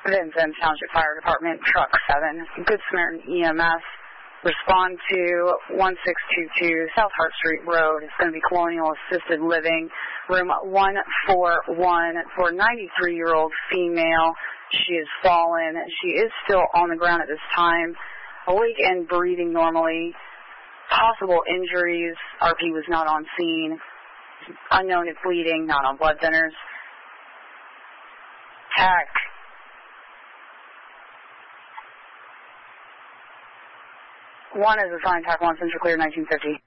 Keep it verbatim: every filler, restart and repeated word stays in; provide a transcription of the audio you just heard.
Vincennes Township Fire Department, Truck seven, Good Samaritan E M S, respond to one six two two South Hart Street Road. It's going to be Colonial Assisted Living, room one four one, for a ninety-three-year-old female. She has fallen. She is still on the ground at this time, awake and breathing normally. Possible injuries. R P was not on scene. Unknown if bleeding, not on blood thinners. T A C. One is assigned T A C one, Central Clear, nineteen fifty.